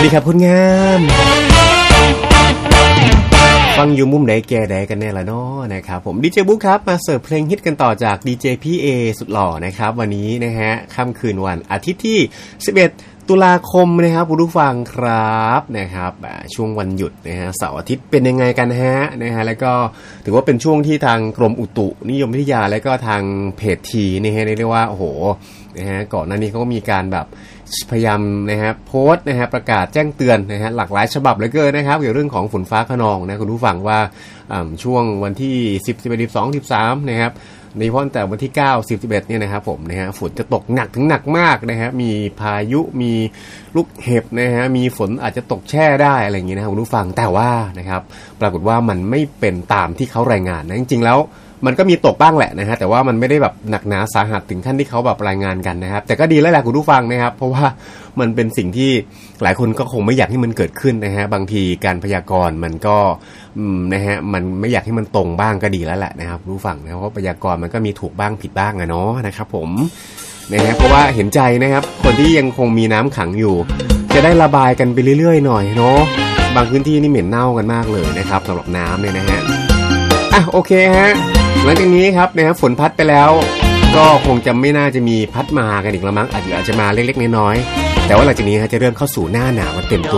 ดีครับคุณงามฟังอยู่มุมไหนแก่ใดกันแน่ละเนาะนะครับผมดีเจบุ๊คครับมาเสิร์ฟเพลงฮิตกันต่อจากดีเจพี่เอสุดหล่อนะครับวันนี้นะฮะค่ำคืนวันอาทิตย์ที่11ตุลาคมนะครับผู้ฟังครับนะครับช่วงวันหยุดนะฮะเสาร์อาทิตย์เป็นยังไงกันฮะนะฮะแล้วก็ถือว่าเป็นช่วงที่ทางกรมอุตุนิยมวิทยาและก็ทางเพจทีนี่ฮะเรียกว่าโอ้โหนะฮะก่อนหน้านี้เขาก็มีการแบบพยายามนะฮะโพสต์นะฮะประกาศแจ้งเตือนนะฮะหลากหลายฉบับเหลือเกินนะครับเกี่ยวกับเรื่องของฝนฟ้าคะนองนะคุณผู้ฟังว่าช่วงวันที่10 11 12 13นะครับในเพราะแต่วันที่9 10 11เนี่ยนะครับผมนะฮะฝนจะตกหนักถึงหนักมากนะฮะมีพายุมีลูกเห็บนะฮะมีฝนอาจจะตกแช่ได้อะไรอย่างงี้นะครับคุณผู้ฟังแต่ว่านะครับปรากฏว่ามันไม่เป็นตามที่เขารายงานนะจริงๆแล้วมันก็มีตกบ้างแหละนะฮะแต่ว่ามันไม่ได้แบบหนักหนาสาหัสถึงขั้นที่เขาแบบรายงานกันนะครับแต่ก็ดีแล้วแหละคุณผู้ฟังนะครับเพราะว่ามันเป็นสิ่งที่หลายคนก็คงไม่อยากให้มันเกิดขึ้นนะฮะบางทีการพยากรณ์มันก็นะฮะมันไม่อยากให้มันตรงบ้างก็ดีแล้วแหละนะครับคุณผู้ฟังนะเพราะพยากรณ์มันก็มีถูกบ้างผิดบ้างอะเนาะนะครับผมนะฮะเพราะว่าเห็นใจนะครับคนที่ยังคงมีน้ำขังอยู่จะได้ระบายกันไปเรื่อยๆหน่อยเนาะบางพื้นที่นี่เหม็นเน่ากันมากเลยนะครับสำหรับน้ำเนี่ยนะฮะโอเคฮะหลังจากนี้ครับนะครับฝนพัดไปแล้วก็คงจะไม่น่าจะมีพัดมากันอีกแล้วมั้งอาจจะมาเล็กๆน้อยๆแต่ว่าหลังจากนี้จะเริ่มเข้าสู่หน้าหนาวกันเต็มตัว